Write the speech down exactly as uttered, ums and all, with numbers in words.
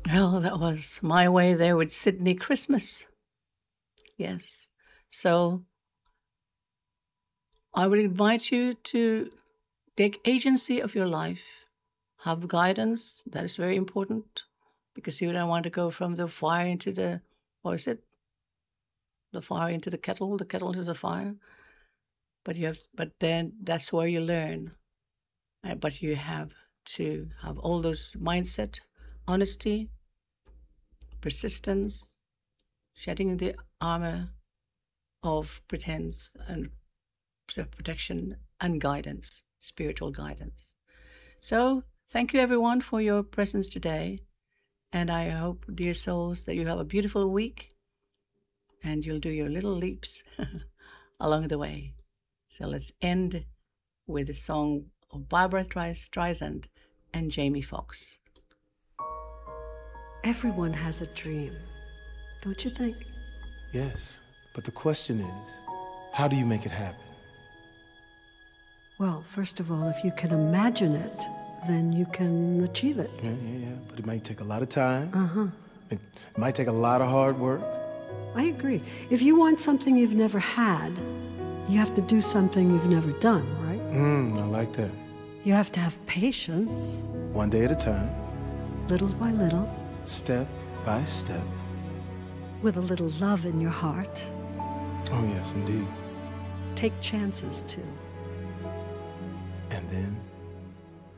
Well, that was My Way there with Sydney Christmas. Yes. So I would invite you to take agency of your life, have guidance. That is very important because you don't want to go from the fire into the, what is it? The fire into the kettle, the kettle into the fire. But you have, but then that's where you learn. Uh, but you have to have all those mindset, honesty, persistence, shedding the armor of pretense and self protection and guidance, spiritual guidance. So, thank you everyone for your presence today. And I hope, dear souls, that you have a beautiful week and you'll do your little leaps along the way. So, let's end with a song of Barbara Streisand and Jamie Foxx. Everyone has a dream, don't you think? Yes, but the question is, how do you make it happen? Well, first of all, if you can imagine it, then you can achieve it. Yeah, yeah, yeah, but it might take a lot of time. Uh-huh. It might take a lot of hard work. I agree. If you want something you've never had, you have to do something you've never done, right? Hmm, I like that. You have to have patience. One day at a time. Little by little. Step by step. With a little love in your heart. Oh, yes, indeed. Take chances, too.